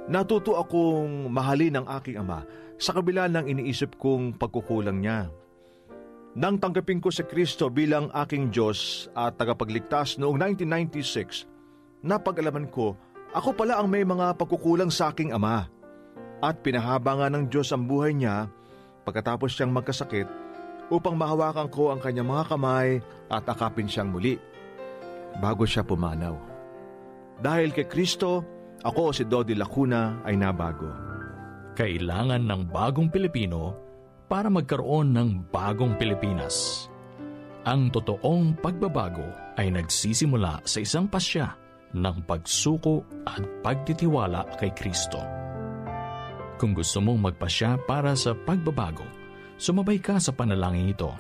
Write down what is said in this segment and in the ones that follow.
Natuto akong mahalin ang aking ama sa kabila ng iniisip kong pagkukulang niya. Nang tanggapin ko si Kristo bilang aking Diyos at tagapagligtas noong 1996, napag-alaman ko, ako pala ang may mga pagkukulang sa aking ama. At pinahaba nga ng Diyos ang buhay niya pagkatapos siyang magkasakit upang mahawakan ko ang kanyang mga kamay at akapin siyang muli bago siya pumanaw. Dahil kay Kristo, ako si Dodi Lacuna ay nabago. Kailangan ng bagong Pilipino para magkaroon ng bagong Pilipinas. Ang totoong pagbabago ay nagsisimula sa isang pasya ng pagsuko at pagtitiwala kay Kristo. Kung gusto mong magpasya para sa pagbabago, sumabay ka sa panalangin ito.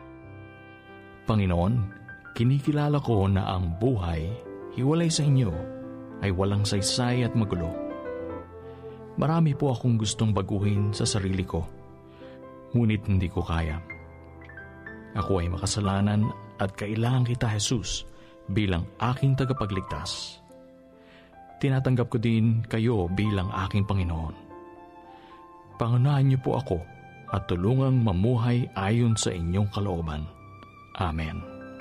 Panginoon, kinikilala ko na ang buhay, hiwalay sa inyo, ay walang saysay at magulo. Marami po akong gustong baguhin sa sarili ko, ngunit hindi ko kaya. Ako ay makasalanan at kailangan kita, Jesus, bilang aking tagapagligtas. Tinatanggap ko din kayo bilang aking Panginoon. Pangunahan niyo po ako at tulungang mamuhay ayon sa inyong kalooban. Amen.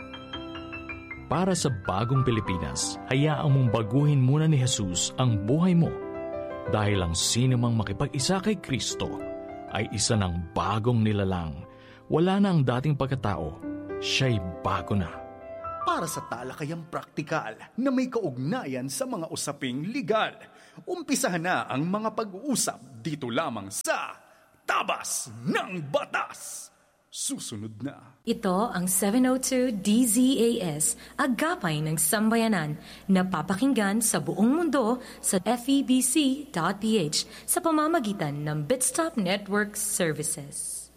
Para sa bagong Pilipinas, hayaan mong baguhin muna ni Jesus ang buhay mo dahil ang sino mang makipag-isa kay Kristo ay isa ng bagong nilalang. Wala na ang dating pagkatao, siya'y bago na. Para sa talakayang praktikal na may kaugnayan sa mga usaping legal, umpisahan na ang mga pag-uusap dito lamang sa Tabas ng Batas. Susunod na. Ito ang 702 DZAS, Agapay ng Sambayanan, na papakinggan sa buong mundo sa FEBC.ph sa pamamagitan ng Bitstop Network Services.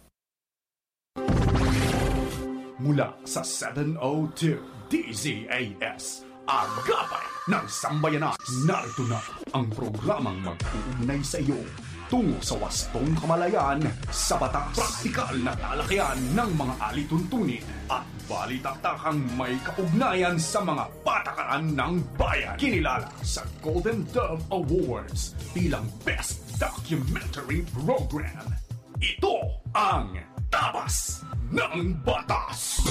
Mula sa 702 DZAS, Agapay ng Sambayanan, narito na ang programang mag-uugnay sa iyo tungo sa wastong kamalayan sa batas. Praktikal na talakayan ng mga alituntunin at balitaktakang may kaugnayan sa mga patakaran ng bayan. Kinilala sa Golden Dove Awards bilang Best Documentary Program. Ito ang Tabas ng Batas.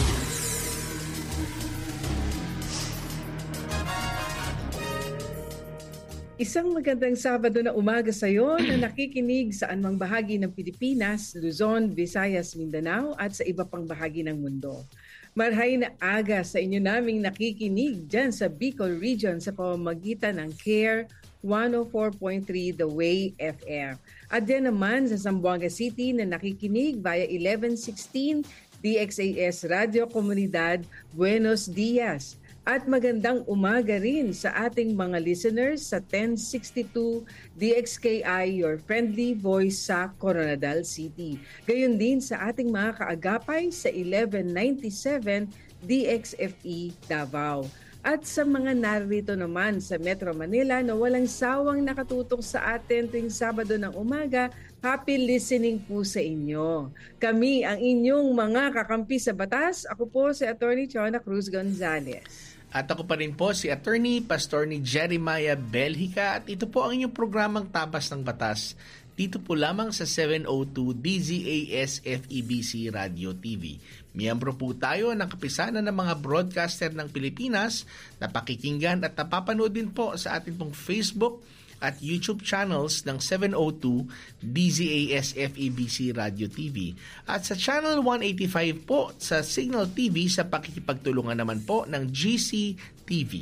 Isang magandang Sabado na umaga sa iyo na nakikinig sa anumang bahagi ng Pilipinas, Luzon, Visayas, Mindanao at sa iba pang bahagi ng mundo. Marhay na aga sa inyo naming nakikinig dyan sa Bicol Region sa pamamagitan ng CARE 104.3 The Way FM. At dyan naman sa Zamboanga City na nakikinig via 1116 DXAS Radio Comunidad Buenos Dias. At magandang umaga rin sa ating mga listeners sa 1062 DXKI, your friendly voice sa Coronadal City. Gayon din sa ating mga kaagapay sa 1197 DXFE Davao. At sa mga narito naman sa Metro Manila na walang sawang nakatutok sa atin tuwing Sabado ng umaga, happy listening po sa inyo. Kami ang inyong mga kakampi sa batas. Ako po si Attorney Chona Cruz Gonzalez. At ako pa rin po si Attorney Pastor ni Jeremiah Belhica at ito po ang inyong programang Tabas ng Batas dito po lamang sa 702 DZAS FEBC Radio TV. Miyembro po tayo ng kapisanan ng mga broadcaster ng Pilipinas na pakikinggan at napapanood din po sa ating pong Facebook at YouTube channels ng 702 DZAS FEBC Radio TV at sa Channel 185 po sa Signal TV sa pakikipagtulungan naman po ng GC TV.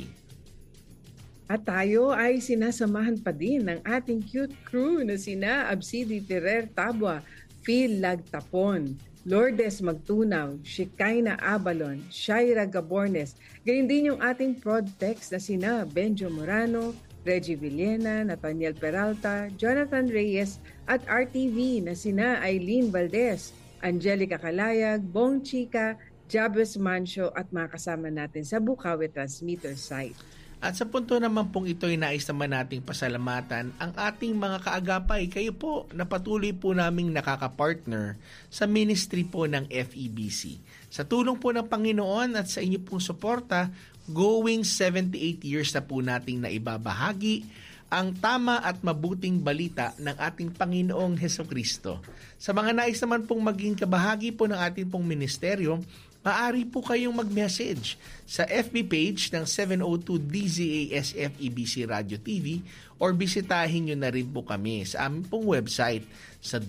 At tayo ay sinasamahan pa din ng ating cute crew na sina Absidi Ferrer Tabua, Phil Lagtapon, Lourdes Magtunaw, Shekinah Abalon, Shaira Gabornes, gayon din yung ating prod-text na sina Benjo Morano, Reggie Villena, Nathaniel Peralta, Jonathan Reyes at RTV na sina Eileen Valdez, Angelica Calayag, Bong Chica, Jabez Mancio at mga kasama natin sa Bukawi Transmitter site. At sa punto naman pong ito ay nais naman nating pasalamatan ang ating mga kaagapay. Kayo po na patuloy po naming nakakapartner sa ministry po ng FEBC. Sa tulong po ng Panginoon at sa inyo pong suporta, going 78 years na po nating naibabahagi ang tama at mabuting balita ng ating Panginoong Hesukristo. Sa mga nais naman pong maging kabahagi po ng ating pong ministeryo, maaari po kayong mag-message sa FB page ng 702 DZAS FEBC Radio TV or bisitahin nyo na rin po kami sa aming pong website sa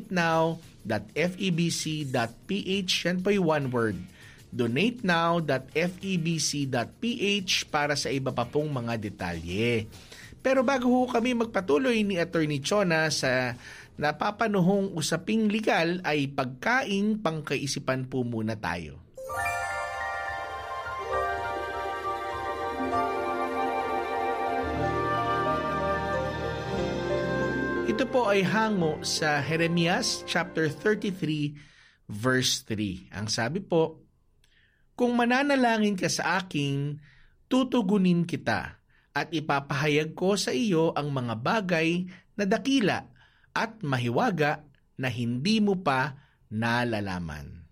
donatenow.febc.ph. Yan po yung one word, donatenow.febc.ph para sa iba pa pong mga detalye. Pero bago ho kami magpatuloy ni Attorney Chona sa napapanuhong usaping legal ay pagkaing pangkaisipan po muna tayo. Ito po ay hango sa Jeremias chapter 33 verse 3. Ang sabi po, "Kung mananalangin ka sa akin, tutugunin kita at ipapahayag ko sa iyo ang mga bagay na dakila at mahiwaga na hindi mo pa nalalaman."